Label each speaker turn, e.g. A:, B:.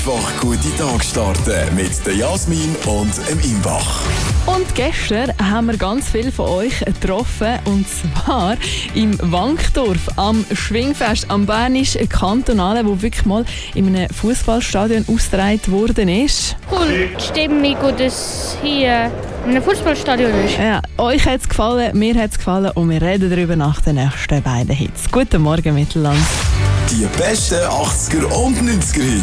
A: Einfach gute Tag starten mit der Jasmin und dem Imbach.
B: Und gestern haben wir ganz viele von euch getroffen, und zwar im Wankdorf am Schwingfest, am Bernischen Kantonalen, wo wirklich mal in einem Fußballstadion ausgetragen worden ist.
C: Cool, die Stimmung und das hier in einem Fußballstadion ist.
B: Ja, euch hat es gefallen, mir hat es gefallen und wir reden darüber nach den nächsten beiden Hits. Guten Morgen, Mittelland.
A: Die besten 80er und 90er Hits.